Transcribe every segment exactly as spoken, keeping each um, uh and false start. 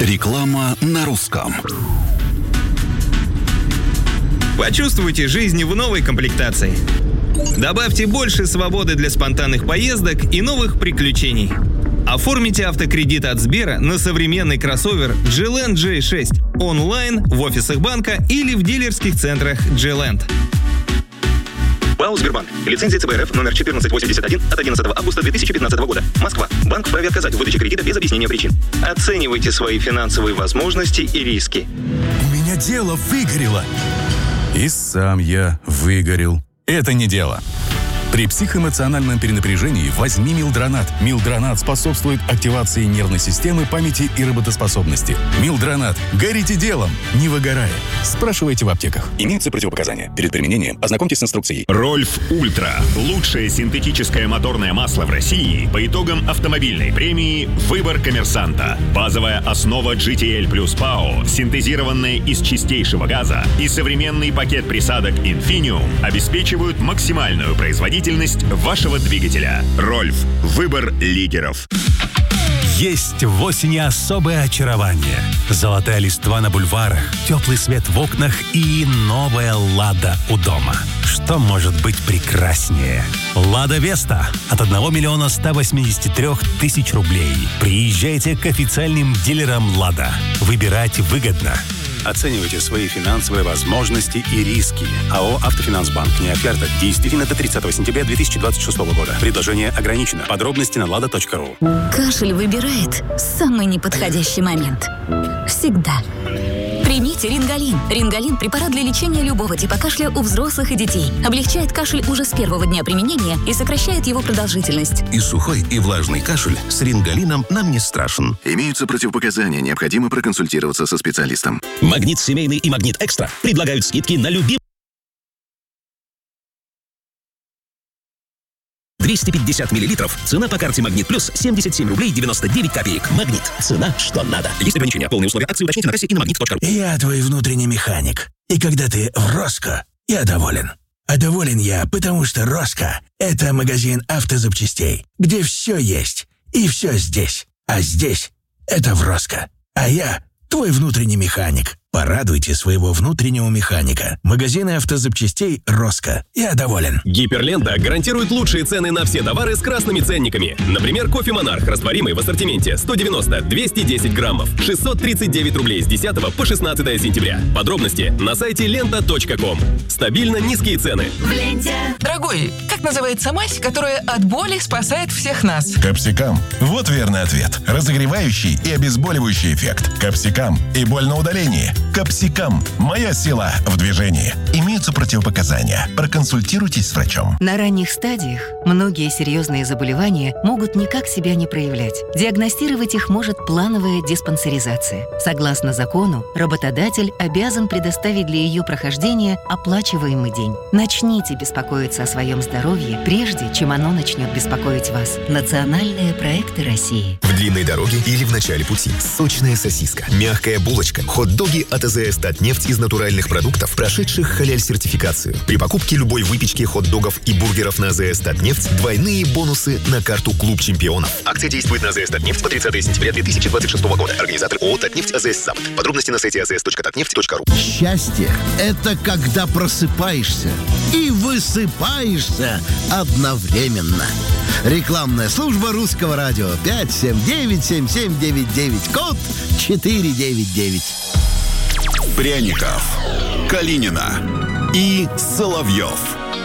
Реклама на русском. Почувствуйте жизнь в новой комплектации. Добавьте больше свободы для спонтанных поездок и новых приключений. Оформите автокредит от Сбера на современный кроссовер джи ленд джей шесть онлайн, в офисах банка или в дилерских центрах джи ленд. ПАО «Сбербанк». Лицензия ЦБ РФ номер четырнадцать восемьдесят один от одиннадцатого августа две тысячи пятнадцатого года. Москва. Банк вправе отказать в выдаче кредита без объяснения причин. Оценивайте свои финансовые возможности и риски. У меня дело выгорело. И сам я выгорел. Это не дело. При психоэмоциональном перенапряжении возьми Милдронат. Милдронат способствует активации нервной системы, памяти и работоспособности. Милдронат. Горите делом, не выгорая. Спрашивайте в аптеках. Имеются противопоказания. Перед применением ознакомьтесь с инструкцией. Рольф Ультра. Лучшее синтетическое моторное масло в России по итогам автомобильной премии «Выбор коммерсанта». Базовая основа джи ти эл плюс ПАО, синтезированная из чистейшего газа, и современный пакет присадок Infinium обеспечивают максимальную производительность вашего двигателя. Рольф. Выбор лидеров. Есть в осени особое очарование. Золотая листва на бульварах, теплый свет в окнах и новая «Лада» у дома. Что может быть прекраснее? «Лада Веста» от одного миллиона ста восьмидесяти трёх тысяч рублей. Приезжайте к официальным дилерам «Лада». Выбирать выгодно. Оценивайте свои финансовые возможности и риски. АО «Автофинансбанк». Не оферта. Действительно до тридцатого сентября две тысячи двадцать шестого года. Предложение ограничено. Подробности на лада точка ру. Кашель выбирает самый неподходящий момент. Всегда. Примите Рингалин. Рингалин – препарат для лечения любого типа кашля у взрослых и детей. Облегчает кашель уже с первого дня применения и сокращает его продолжительность. И сухой, и влажный кашель с Рингалином нам не страшен. Имеются противопоказания, необходимо проконсультироваться со специалистом. Магнит семейный и Магнит Экстра предлагают скидки на любимые двести пятьдесят миллилитров. Цена по карте Магнит Плюс семьдесят семь рублей девяносто девять копеек. Магнит. Цена, что надо. Есть ограничения. Полные условия акции уточните на кассе и на магнит точка ру. Я твой внутренний механик. И когда ты в Роско, я доволен. А доволен я, потому что Роско – это магазин автозапчастей, где все есть и все здесь. А здесь – это в Роско. А я твой внутренний механик. Порадуйте своего внутреннего механика. Магазины автозапчастей «Роско». Я доволен. Гиперлента гарантирует лучшие цены на все товары с красными ценниками. Например, кофе «Монарх» растворимый в ассортименте сто девяносто - двести десять граммов. шестьсот тридцать девять рублей с десятого по шестнадцатое сентября. Подробности на сайте лента точка ком. Стабильно низкие цены. В ленте. Дорогой, как называется мазь, которая от боли спасает всех нас? Капсикам. Вот верный ответ. Разогревающий и обезболивающий эффект. Капсикам и боль на удалении. Капсикам. Моя сила в движении. Имеются противопоказания. Проконсультируйтесь с врачом. На ранних стадиях многие серьезные заболевания могут никак себя не проявлять. Диагностировать их может плановая диспансеризация. Согласно закону, работодатель обязан предоставить для ее прохождения оплачиваемый день. Начните беспокоиться о своем здоровье, прежде чем оно начнет беспокоить вас. Национальные проекты России. В длинной дороге или в начале пути. Сочная сосиска, мягкая булочка, хот-доги от АЗС «Татнефть» из натуральных продуктов, прошедших халяль-сертификацию. При покупке любой выпечки, хот-догов и бургеров на АЗС «Татнефть» двойные бонусы на карту «Клуб чемпионов». Акция действует на АЗС «Татнефть» по тридцатое сентября две тысячи двадцать шестого года. Организатор ООО «Татнефть» АЗС «Запад». Подробности на сайте а зэ эс точка татнефть точка ру. Счастье – это когда просыпаешься и высыпаешься одновременно. Рекламная служба Русского радио. пять семь девять семь семь девять девять, код четыре девять девять. Пряников, Калинина и Соловьев.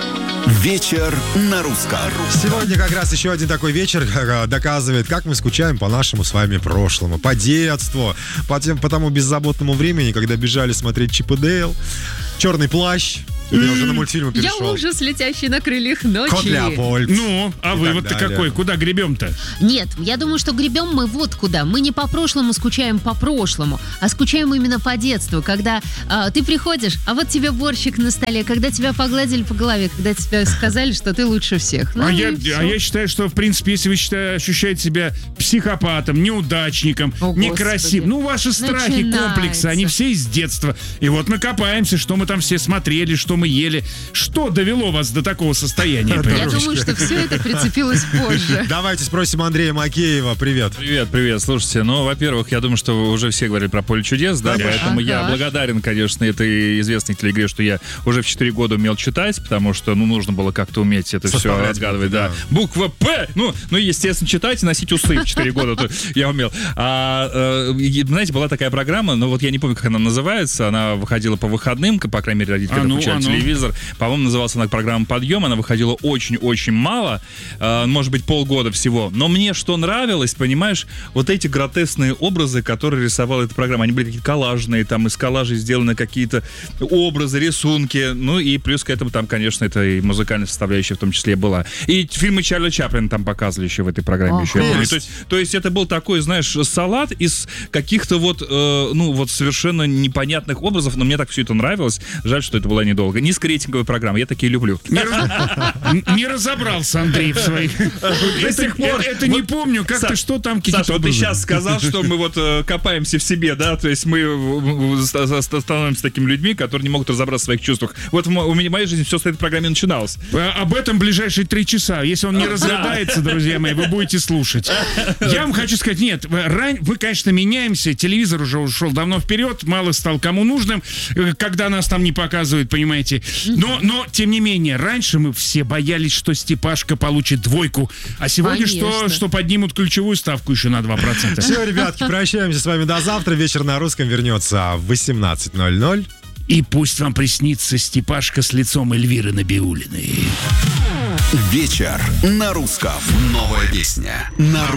Вечер на русском. Сегодня как раз еще один такой вечер доказывает, как мы скучаем по нашему с вами прошлому, по детству, по, тем, по тому беззаботному времени, когда бежали смотреть Чип и Дейл, «Черный плащ». Это я уже на мультфильмы перешел. Я ужас, летящий на крыльях ночи. Кот Леопольд. Ну, а вывод-то какой? Куда гребем-то? Нет, я думаю, что гребем мы вот куда. Мы не по прошлому скучаем по прошлому, а скучаем именно по детству, когда а, ты приходишь, а вот тебе борщик на столе, когда тебя погладили по голове, когда тебе сказали, что ты лучше всех. Ну, а, я, а я считаю, что, в принципе, если вы считаете, ощущаете себя психопатом, неудачником, О, некрасивым, ну, ваши страхи, начинается. комплексы, они все из детства. И вот мы копаемся, что мы там все смотрели, что мы ели. Что довело вас до такого состояния? Я думаю, что все это прицепилось позже. Давайте спросим Андрея Макеева. Привет. Привет, привет. Слушайте, ну, во-первых, я думаю, что вы уже все говорили про «Поле чудес», да, Конечно. поэтому я Ага. благодарен, конечно, этой известной телеигре, что я уже в четыре года умел читать, потому что, ну, нужно было как-то уметь это все Составлять разгадывать, буквы, да. Буква «П», ну, ну, естественно, читать и носить усы в четыре года то я умел. А, э, и, знаете, была такая программа, но вот я не помню, как она называется, она выходила по выходным, по крайней мере, родители А ну, включали а ну. телевизор. По-моему, называлась она программа «Подъем», она выходила очень-очень мало, э, может быть, полгода всего. Но мне что нравилось, понимаешь, вот эти гротескные образы, которые рисовала эта программа, они были какие-то коллажные, там из коллажей сделаны какие-то образы, рисунки, ну и плюс к этому там, конечно, это и музыкальная составляющая в том числе была. И фильмы Чарли Чаплина там показывали еще в этой программе. Еще. Ага. То есть, то есть это был такой, знаешь, салат из каких-то вот, э, ну вот совершенно непонятных образов, но мне так все это нравилось. Жаль, что это была недолго. Низкорейтинговая программа, я такие люблю. Не, раз- не разобрался Андрей в своих. До сих пор. Это не помню, как ты что там какие-то Саша, вот ты образы. сейчас сказал, что мы вот э, копаемся в себе, да, то есть мы э, ст- ст- становимся такими людьми, которые не могут разобраться в своих чувствах. Вот в мо- у меня в моей жизни все с этой программы начиналось. А, Об этом ближайшие три часа. Если он не разрыдается, друзья мои, вы будете слушать. Я вам хочу сказать, нет, рань, вы, конечно, меняемся, телевизор уже ушел давно вперед, мало стал кому нужным, э, когда нас там не показывают, понимаете. Но, но тем не менее, раньше мы все боялись, что Степашка получит двойку, а сегодня что, Конечно. что поднимут ключевую ставку еще на два процента. Все, ребятки, прощаемся с вами до завтра. Вечер на русском вернется в восемнадцать ноль ноль. И пусть вам приснится Степашка с лицом Эльвиры Набиуллиной. Вечер на русском. Новая песня на русском.